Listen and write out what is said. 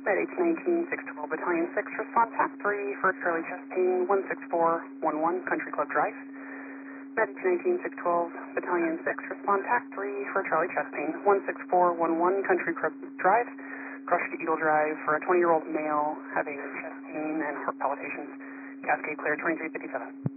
Med H19 612 Battalion 6, respond TAC 3 for Charlie chest pain 16411 Country Club Drive. Med H19 612 Battalion 6, respond TAC 3 for Charlie chest pain 16411 Country Club Drive. Crushed Eagle Drive for a 20-year-old male having chest pain and heart palpitations. Cascade clear 2357.